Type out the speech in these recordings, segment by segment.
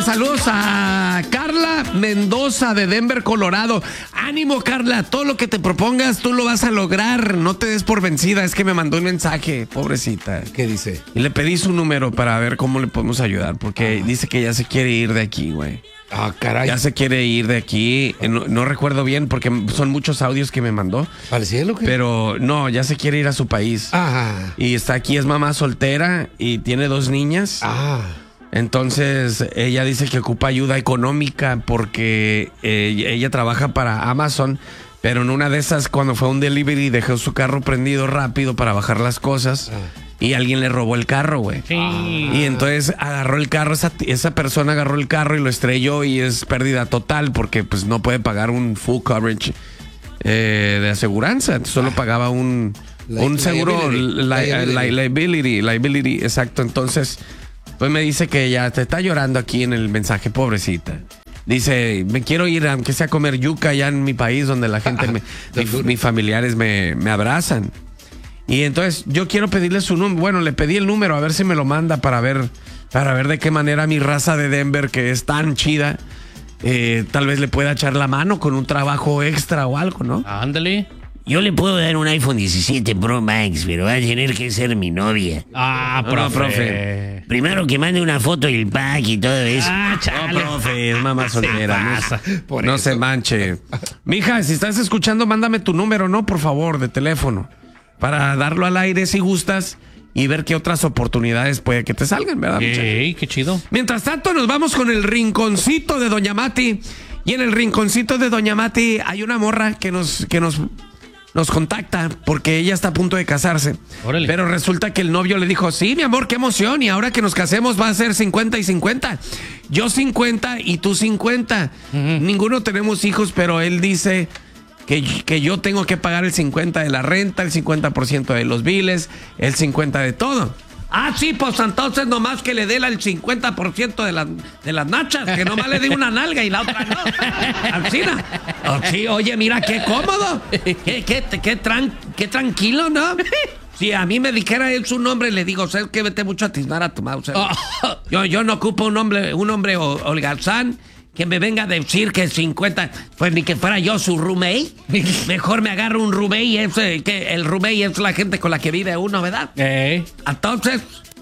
saludos a Carla Mendoza de Denver, Colorado. Ánimo, Carla, todo lo que te propongas tú lo vas a lograr. No te des por vencida. Es que me mandó un mensaje, pobrecita. ¿Qué dice? Y le pedí su número para ver cómo le podemos ayudar, porque dice que ya se quiere ir de aquí, güey. Ah, caray. Ya se quiere ir de aquí. No recuerdo bien porque son muchos audios que me mandó. ¿Al cielo qué? Pero no, ya se quiere ir a su país. Ah. Y está aquí, es mamá soltera y tiene 2 niñas. Ah. Entonces ella dice que ocupa ayuda económica porque ella trabaja para Amazon, pero en una de esas cuando fue a un delivery dejó su carro prendido rápido para bajar las cosas. Y alguien le robó el carro, güey. Sí. Y entonces agarró el carro, esa persona agarró el carro y lo estrelló y es pérdida total porque pues no puede pagar un full coverage de aseguranza. Solo pagaba un seguro liability, exacto. Entonces, pues me dice que ella te está llorando aquí en el mensaje, pobrecita. Dice, me quiero ir aunque sea a comer yuca allá en mi país donde la gente, mis familiares me abrazan. Y entonces yo quiero pedirle su número. Bueno, le pedí el número a ver si me lo manda para ver de qué manera mi raza de Denver, que es tan chida, tal vez le pueda echar la mano con un trabajo extra o algo, ¿no? Ándale. Yo le puedo dar un iPhone 17 Pro Max, pero va a tener que ser mi novia. Ah, profe. Primero que mande una foto del pack y todo eso. Ah, chale. No, profe, es mamá soltera. No se manche. Mija, si estás escuchando, mándame tu número, ¿no? Por favor, de teléfono. Para darlo al aire si gustas y ver qué otras oportunidades puede que te salgan, ¿verdad? Ey, qué chido. Mientras tanto, nos vamos con el rinconcito de Doña Mati. Y en el rinconcito de Doña Mati hay una morra que nos contacta porque ella está a punto de casarse. Órale. Pero resulta que el novio le dijo, sí, mi amor, qué emoción. Y ahora que nos casemos va a ser 50 y 50. Yo 50 y tú 50. Ninguno tenemos hijos, pero él dice que yo tengo que pagar el 50 de la renta, el 50% de los biles, el 50 de todo. Ah, sí, pues entonces nomás que le dé el 50% de las nachas, que nomás le dé una nalga y la otra no. Alcina. Oh, sí, oye, mira, qué cómodo. Qué tranquilo, ¿no? Si a mí me dijera él su nombre, le digo, ¿sabes qué? Vete mucho a tiznar a tu mouse. Yo no ocupo un hombre holgazán que me venga a decir que 50, pues ni que fuera yo su roommate. Mejor me agarro un roommate, que el roommate es la gente con la que vive uno, ¿verdad? Entonces,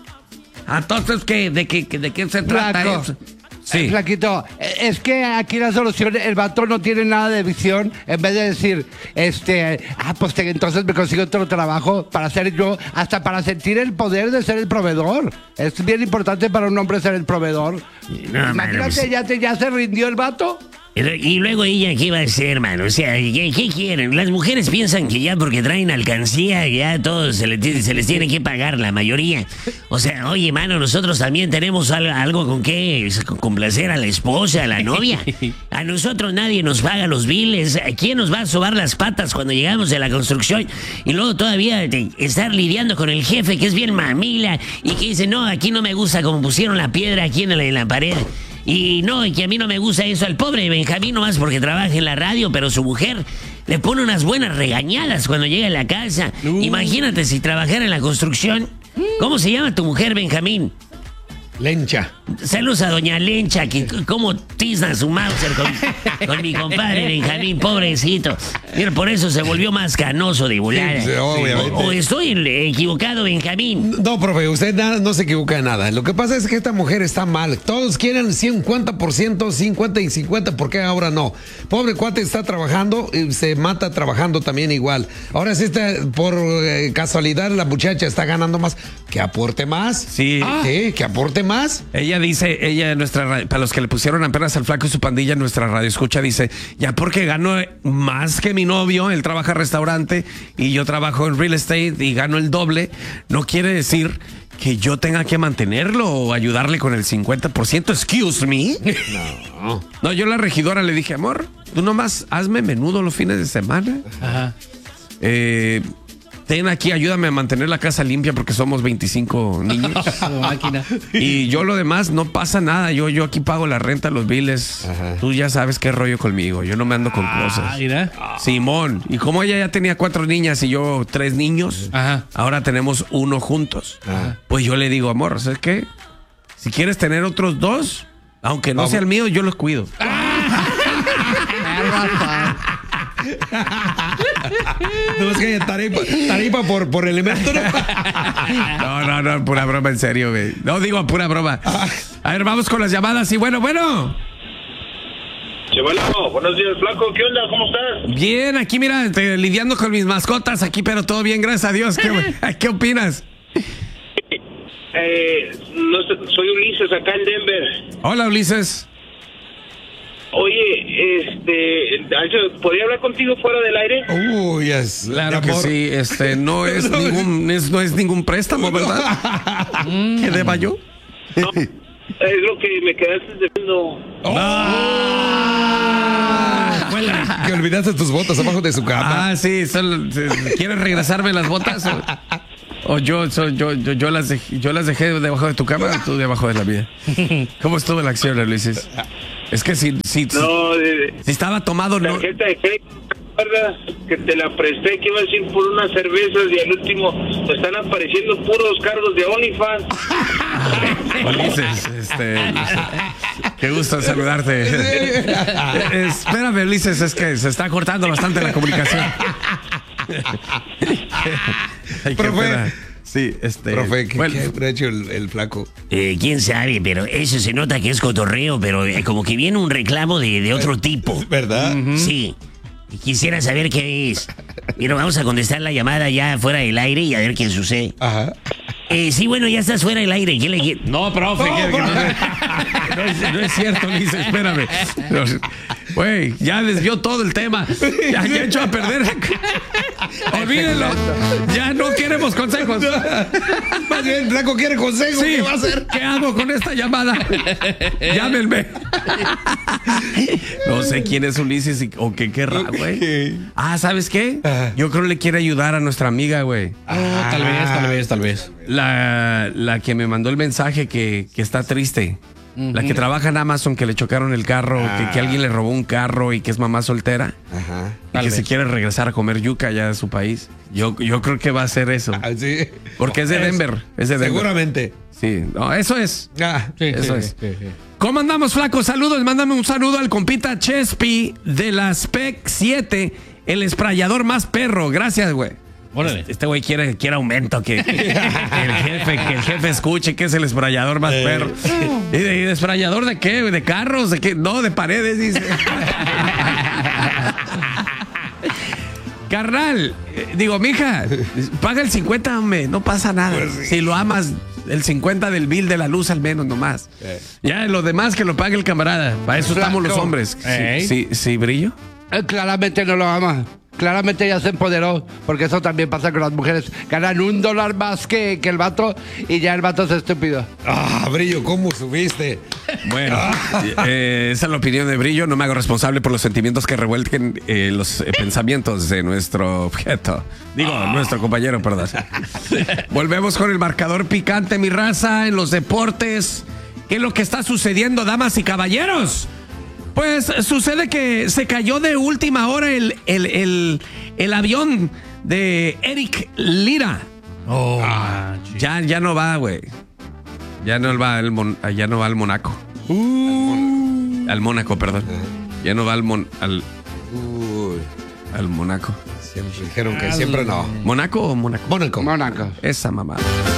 ¿de qué se trata eso? Sí. Flaquito, es que aquí la solución, el vato no tiene nada de visión. En vez de decir, pues entonces me consigo otro trabajo para ser yo, hasta para sentir el poder de ser el proveedor. Es bien importante para un hombre ser el proveedor. No, imagínate, ya se rindió el vato. Y luego ella, ¿qué va a hacer, mano? O sea, ¿qué quieren? Las mujeres piensan que ya porque traen alcancía, ya todos se les tiene que pagar, la mayoría. O sea, oye, mano, nosotros también tenemos algo con qué complacer a la esposa, a la novia. A nosotros nadie nos paga los biles. ¿Quién nos va a sobar las patas cuando llegamos de la construcción? Y luego todavía estar lidiando con el jefe, que es bien mamila, y que dice, no, aquí no me gusta como pusieron la piedra aquí en la pared. Y que a mí no me gusta eso. Al pobre Benjamín nomás porque trabaja en la radio, pero su mujer le pone unas buenas regañadas cuando llega a la casa. Imagínate si trabajara en la construcción. ¿Cómo se llama tu mujer, Benjamín? Lencha. Saludos a doña Lencha, que como tizna su Mauser con mi compadre Benjamín, pobrecito. Mira, por eso se volvió más canoso de volada. Sí, obviamente. ¿O estoy equivocado, Benjamín? No, profe, usted no se equivoca de nada. Lo que pasa es que esta mujer está mal. Todos quieren 50%, 50 y 50, ¿por qué ahora no? Pobre cuate está trabajando y se mata trabajando también igual. Ahora sí por casualidad la muchacha está ganando más. Que aporte más. Sí. Sí, que aporte más. Ella dice, para los que le pusieron apenas al flaco y su pandilla en nuestra radio escucha, dice, ya porque gano más que mi novio, él trabaja en restaurante y yo trabajo en real estate y gano el doble, no quiere decir que yo tenga que mantenerlo o ayudarle con el 50%. Excuse me. No, yo a la regidora le dije, amor, tú nomás hazme menudo los fines de semana. Ajá. Ten aquí, ayúdame a mantener la casa limpia porque somos 25 niños. Y yo lo demás, no pasa nada. Yo aquí pago la renta, los biles. Ajá. Tú ya sabes qué rollo conmigo. Yo no me ando con cosas. Mira. Simón. Y como ella ya tenía 4 niñas y yo 3 niños, ahora tenemos 1 juntos. Pues yo le digo, amor, ¿sabes qué? Si quieres tener otros 2, Aunque no sea el mío, yo los cuido. No es que haya tarifa por elemento, ¿no? No, pura broma, en serio, güey. No digo pura broma. A ver, vamos con las llamadas y bueno. Chevalano, buenos días, flaco. ¿Qué onda? ¿Cómo estás? Bien, aquí mira, lidiando con mis mascotas aquí, pero todo bien, gracias a Dios. ¿Qué opinas? No sé, soy Ulises, acá en Denver. Hola, Ulises. Oye, ¿podría hablar contigo fuera del aire? Uy, es. Claro que sí, no es ningún préstamo, ¿verdad? ¿Qué deba yo? No, es lo que me quedaste debiendo. Que olvidaste tus botas abajo de su cama. Ah, sí, ¿quieres regresarme las botas? O yo las dejé debajo de tu cama o tú debajo de la mía. ¿Cómo estuvo la acción, Ulises? Es que si estaba tomado, no. Tarjeta de crédito, ¿verdad? Que te la presté, que ibas a ir por unas cervezas y al último te están apareciendo puros cargos de OnlyFans. Ulises, qué gusto saludarte. Espérame, Ulises, es que se está cortando bastante la comunicación. Ay, Profe. Sí, Profe, ¿qué habrá hecho el flaco? Quién sabe, pero eso se nota que es cotorreo, pero como que viene un reclamo de otro tipo. ¿Verdad? Sí. Y quisiera saber qué es. Pero vamos a contestar la llamada ya fuera del aire y a ver qué sucede. Ajá. Sí, bueno, ya estás fuera del aire. ¿Qué le No, profe. No es cierto, Ulises, espérame. Güey, ya desvió todo el tema. Ya echó a perder. Olvídenlo. Ya no queremos consejos. Más bien, el flaco quiere consejos. Sí, ¿Qué va a hacer? ¿Qué hago con esta llamada? Llámenme. No sé quién es Ulises o qué querrá, güey. Ah, ¿sabes qué? Yo creo que le quiere ayudar a nuestra amiga, güey. Tal vez. La que me mandó el mensaje que está triste. La que trabaja en Amazon, que le chocaron el carro, que alguien le robó un carro y que es mamá soltera. Ajá. Y que se quiere regresar a comer yuca allá de su país. Yo creo que va a ser eso. Sí. Porque es de Denver. Es de Denver. Seguramente. Sí, no, eso es. Eso es. Sí. ¿Cómo andamos, flaco? Saludos. Mándame un saludo al compita Chespi de la Spec 7, el esprayador más perro. Gracias, güey. Órale. Este güey quiere aumento, que el jefe escuche que es el esprayador más perro. ¿Y de esprayador de qué? ¿De carros? ¿De qué? No, de paredes, dice. Carnal, mija, paga el 50, hombre, no pasa nada. Pues sí. Si lo amas, el 50 del bill de la luz al menos nomás. Ya, lo demás que lo pague el camarada. Para eso estamos los hombres. Sí, Brillo. Claramente no lo ama. Claramente ya se empoderó, porque eso también pasa con las mujeres. Ganan $1 más que el vato y ya el vato es estúpido. Brillo, ¿cómo subiste? Bueno, esa es la opinión de Brillo. No me hago responsable por los sentimientos que revuelquen los pensamientos de nuestro objeto. Nuestro compañero, perdón. Volvemos con el marcador picante, mi raza, en los deportes. ¿Qué es lo que está sucediendo, damas y caballeros? Pues sucede que se cayó de última hora el avión de Eric Lira. Ya no va, güey. Ya no va al Mónaco. Al Mónaco, perdón. Ya no va al Mónaco. Siempre dijeron que siempre no. ¿Mónaco o Mónaco? Mónaco. Mónaco. Esa mamada.